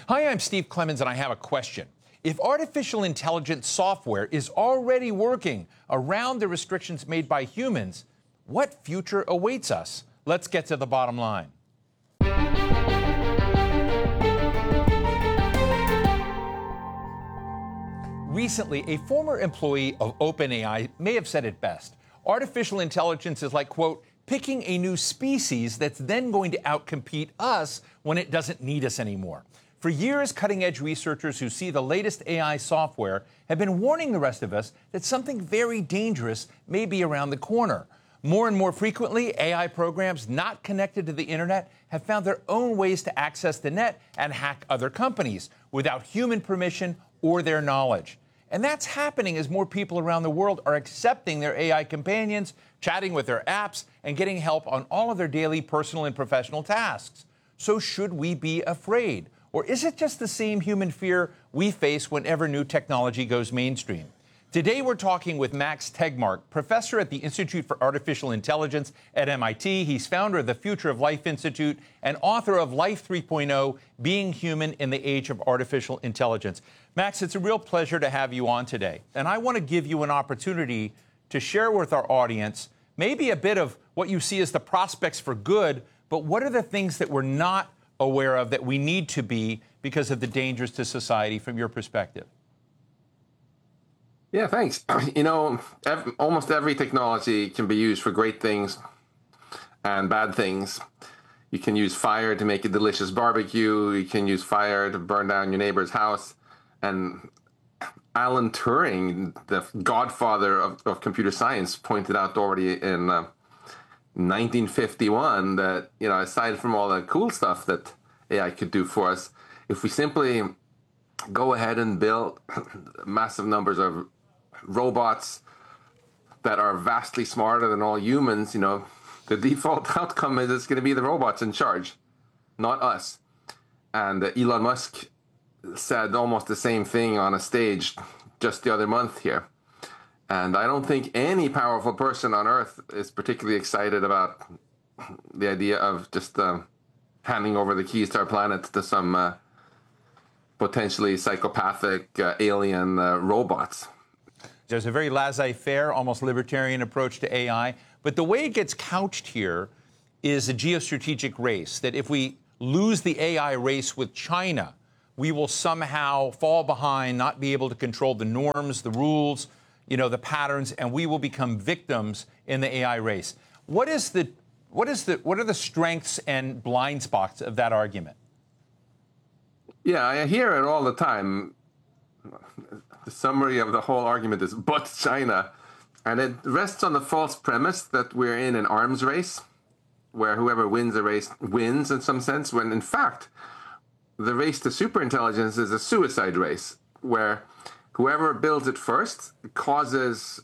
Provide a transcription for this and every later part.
Hi, I'm Steve Clemons, and I have a question. If artificial intelligence software is already working around the restrictions made by humans, what future awaits us? Let's get to the bottom line. Recently, a former employee of OpenAI may have said it best. Artificial intelligence is like, quote, picking a new species that's then going to outcompete us when it doesn't need us anymore. For years, cutting-edge researchers who see the latest AI software have been warning the rest of us that something very dangerous may be around the corner. More and more frequently, AI programs not connected to the internet have found their own ways to access the net and hack other companies without human permission or their knowledge. And that's happening as more people around the world are accepting their AI companions, chatting with their apps, and getting help on all of their daily personal and professional tasks. So should we be afraid? Or is it just the same human fear we face whenever new technology goes mainstream? Today we're talking with Max Tegmark, professor at the Institute for Artificial Intelligence at MIT. He's founder of the Future of Life Institute and author of Life 3.0, Being Human in the Age of Artificial Intelligence. Max, it's a real pleasure to have you on today. And I want to give you an opportunity to share with our audience maybe a bit of what you see as the prospects for good, but what are the things that we're not aware of that we need to be because of the dangers to society from your perspective? Yeah, thanks. Almost every technology can be used for great things and bad things. You can use fire to make a delicious barbecue. You can use fire to burn down your neighbor's house. And Alan Turing, the godfather of computer science, pointed out already in 1951 that, aside from all the cool stuff that AI could do for us, if we simply go ahead and build massive numbers of robots that are vastly smarter than all humans, the default outcome is it's going to be the robots in charge, not us. And Elon Musk said almost the same thing on a stage just the other month here. And I don't think any powerful person on Earth is particularly excited about the idea of just handing over the keys to our planet to some potentially psychopathic alien robots. There's a very laissez-faire, almost libertarian approach to AI. But the way it gets couched here is a geostrategic race, that if we lose the AI race with China, we will somehow fall behind, not be able to control the norms, the rules, the patterns, and we will become victims in the AI race. What are the strengths and blind spots of that argument? Yeah, I hear it all the time. The summary of the whole argument is but China. And it rests on the false premise that we're in an arms race where whoever wins the race wins in some sense, when in fact, the race to superintelligence is a suicide race where whoever builds it first causes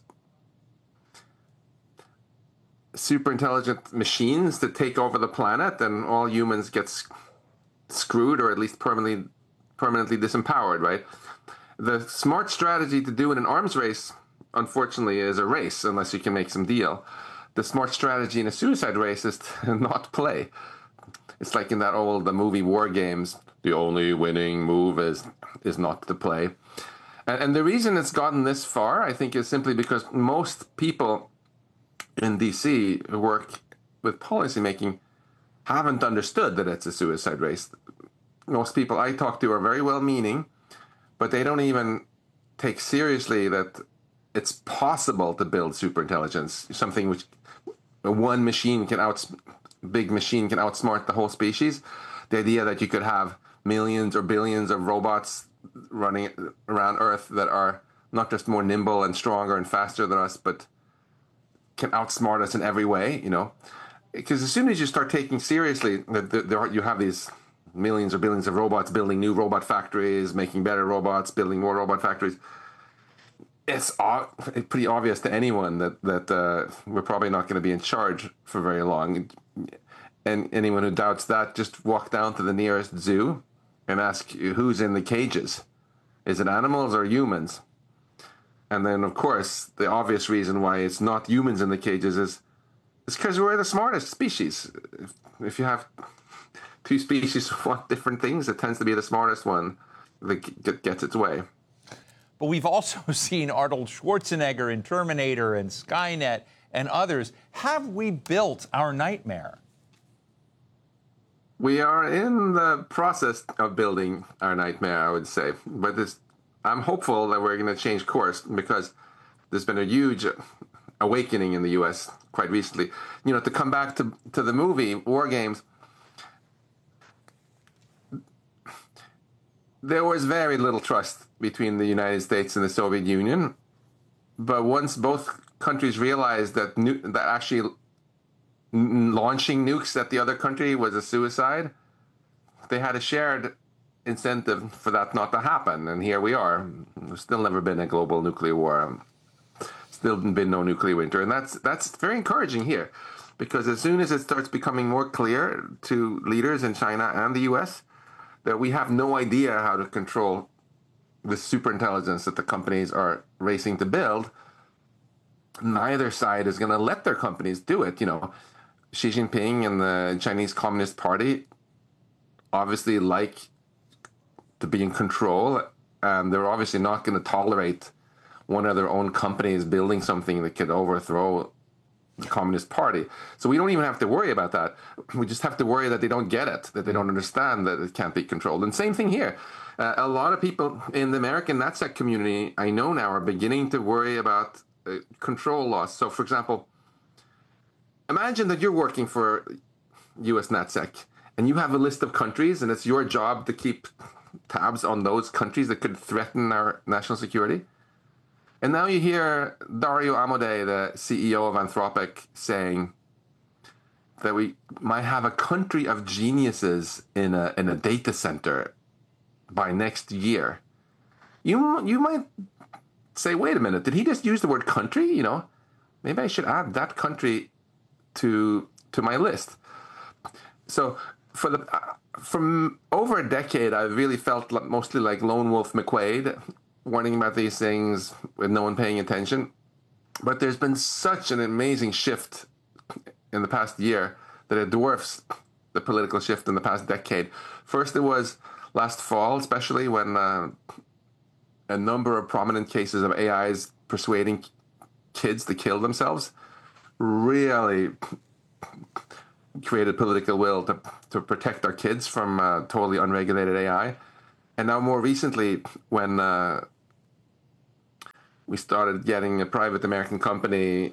superintelligent machines to take over the planet and all humans get screwed or at least permanently disempowered, right? The smart strategy to do in an arms race, unfortunately, is a race, unless you can make some deal. The smart strategy in a suicide race is to not play. It's like in that the movie War Games, the only winning move is not to play. And the reason it's gotten this far, I think, is simply because most people in D.C. who work with policymaking haven't understood that it's a suicide race. Most people I talk to are very well-meaning, but they don't even take seriously that it's possible to build superintelligence, something which one big machine can outsmart the whole species. The idea that you could have millions or billions of robots running around Earth that are not just more nimble and stronger and faster than us, but can outsmart us in every way, Because as soon as you start taking seriously that you have these millions or billions of robots building new robot factories, making better robots, building more robot factories, it's pretty obvious to anyone that we're probably not going to be in charge for very long. And anyone who doubts that, just walk down to the nearest zoo and ask who's in the cages. Is it animals or humans? And then, of course, the obvious reason why it's not humans in the cages is because we're the smartest species. If you have two species want different things, it tends to be the smartest one that gets its way. But we've also seen Arnold Schwarzenegger in Terminator and Skynet and others. Have we built our nightmare? We are in the process of building our nightmare, I would say. But I'm hopeful that we're going to change course, because there's been a huge awakening in the U.S. quite recently. You know, to come back to the movie War Games, there was very little trust between the United States and the Soviet Union. But once both countries realized that actually launching nukes at the other country was a suicide, they had a shared incentive for that not to happen. And here we are. There's still never been a global nuclear war. Still been no nuclear winter. And that's very encouraging here, because as soon as it starts becoming more clear to leaders in China and the US that we have no idea how to control the superintelligence that the companies are racing to build, neither side is going to let their companies do it. You know, Xi Jinping and the Chinese Communist Party obviously like to be in control, and they're obviously not going to tolerate one of their own companies building something that could overthrow the Communist Party. So we don't even have to worry about that. We just have to worry that they don't get it, that they don't understand that it can't be controlled. And same thing here. A lot of people in the American NatSec community, I know now, are beginning to worry about control loss. So, for example, imagine that you're working for US NatSec and you have a list of countries, and it's your job to keep tabs on those countries that could threaten our national security. And now you hear Dario Amodei, the CEO of Anthropic, saying that we might have a country of geniuses in a data center by next year. You might say, wait a minute, did he just use the word country? You know, maybe I should add that country to my list. So from over a decade, I really felt mostly like Lone Wolf McQuade, warning about these things with no one paying attention. But there's been such an amazing shift in the past year that it dwarfs the political shift in the past decade. First, it was last fall, especially when a number of prominent cases of AIs persuading kids to kill themselves really created political will to protect our kids from totally unregulated AI. And now more recently, when we started getting a private American company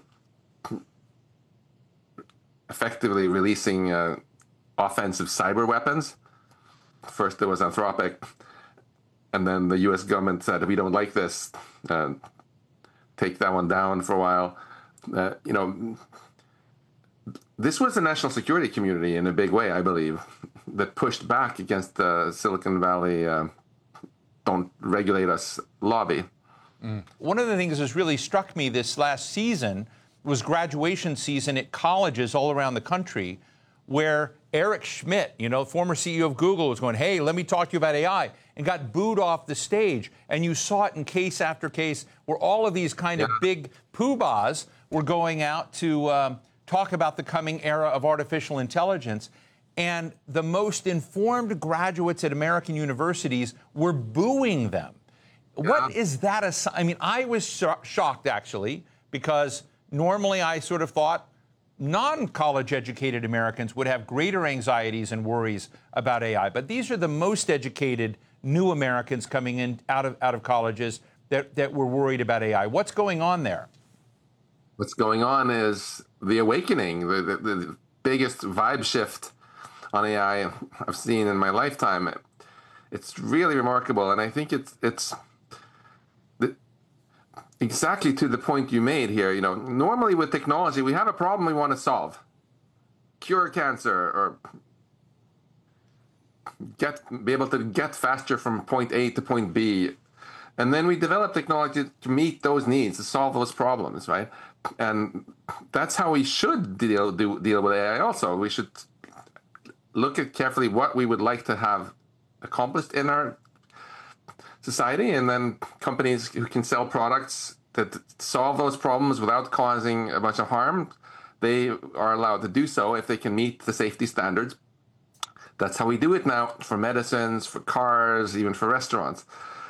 effectively releasing offensive cyber weapons. First there was Anthropic, and then the US government said, we don't like this, take that one down for a while. You know, this was the national security community in a big way, I believe, that pushed back against the Silicon Valley don't regulate us lobby. One of the things that's really struck me this last season was graduation season at colleges all around the country, where Eric Schmidt, you know, former CEO of Google, was going, hey, let me talk to you about AI, and got booed off the stage. And you saw it in case after case where all of these kind of big poobahs were going out to talk about the coming era of artificial intelligence. And the most informed graduates at American universities were booing them. What is that? I mean, I was shocked, actually, because normally I sort of thought non-college educated Americans would have greater anxieties and worries about AI. But these are the most educated new Americans coming in out of colleges that were worried about AI. What's going on there? What's going on is the awakening, the biggest vibe shift on AI I've seen in my lifetime. It's really remarkable, and I think it's exactly to the point you made here. You know, normally with technology, we have a problem we want to solve. Cure cancer, or be able to get faster from point A to point B. And then we develop technology to meet those needs, to solve those problems, right? And that's how we should deal with AI also. We should look at carefully what we would like to have accomplished in our society, and then companies who can sell products that solve those problems without causing a bunch of harm, they are allowed to do so if they can meet the safety standards That's how we do it now for medicines, for cars, even for restaurants.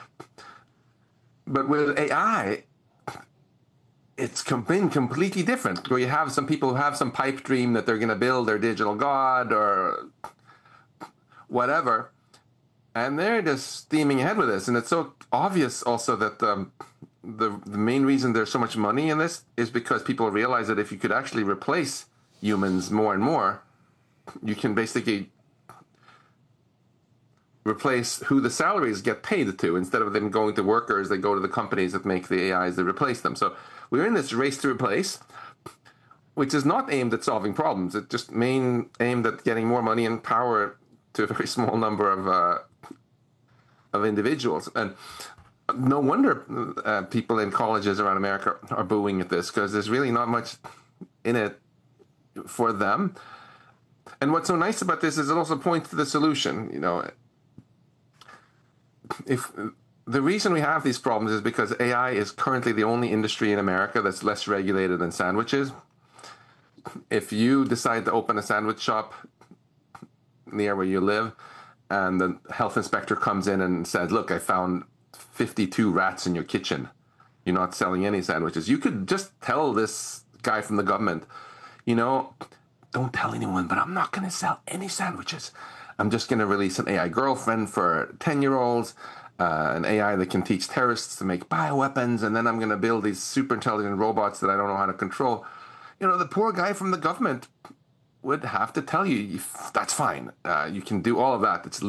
But with AI, it's been completely different. Where you have some people who have some pipe dream that they're going to build their digital god or whatever, and they're just steaming ahead with this. And it's so obvious also that the main reason there's so much money in this is because people realize that if you could actually replace humans more and more, you can basically replace who the salaries get paid to. Instead of them going to workers, they go to the companies that make the AIs that replace them. So we're in this race to replace, which is not aimed at solving problems. It's just aimed at getting more money and power to a very small number of individuals. And no wonder people in colleges around America are booing at this, because there's really not much in it for them. And what's so nice about this is it also points to the solution. You know, if the reason we have these problems is because AI is currently the only industry in America that's less regulated than sandwiches. If you decide to open a sandwich shop near where you live, and the health inspector comes in and said, look, I found 52 rats in your kitchen, you're not selling any sandwiches, you could just tell this guy from the government, you know, don't tell anyone, but I'm not going to sell any sandwiches. I'm just going to release an AI girlfriend for 10-year-olds, an AI that can teach terrorists to make bioweapons, and then I'm going to build these super intelligent robots that I don't know how to control. You know, the poor guy from the government would have to tell you, that's fine. You can do all of that. It's